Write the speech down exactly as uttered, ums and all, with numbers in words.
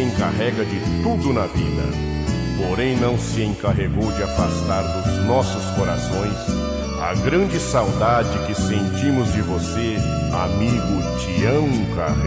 encarrega de tudo na vida, porém não se encarregou de afastar dos nossos corações a grande saudade que sentimos de você, amigo Tião Carreiro.